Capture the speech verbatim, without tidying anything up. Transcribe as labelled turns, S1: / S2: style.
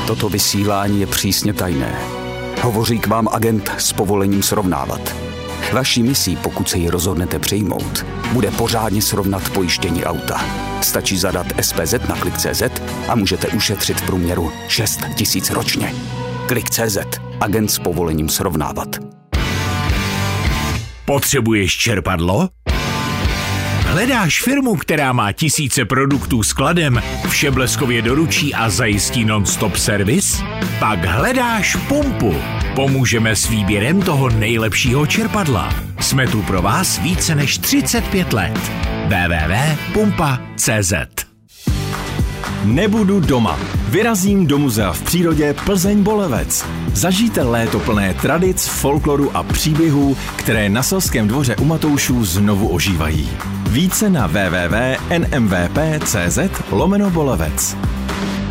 S1: Toto vysílání je přísně tajné. Hovoří k vám agent s povolením srovnávat. Vaší misí, pokud se ji rozhodnete přijmout, bude pořádně srovnat pojištění auta. Stačí zadat S P Z na klik tečka cé zet a můžete ušetřit v průměru šest tisíc ročně. klik tečka cé zet. Agent s povolením srovnávat.
S2: Potřebuješ čerpadlo? Hledáš firmu, která má tisíce produktů skladem, všebleskově doručí a zajistí non-stop servis? Pak hledáš Pumpu. Pomůžeme s výběrem toho nejlepšího čerpadla. Jsme tu pro vás více než třicet pět let. w w w tečka pumpa tečka cé zet.
S3: Nebudu doma. Vyrazím do muzea v přírodě Plzeň-Bolevec. Zažijte léto plné tradic, folkloru a příběhů, které na Selském dvoře u Matoušů znovu ožívají. Více na w w w tečka n m v p tečka cé zet lomeno Bolevec.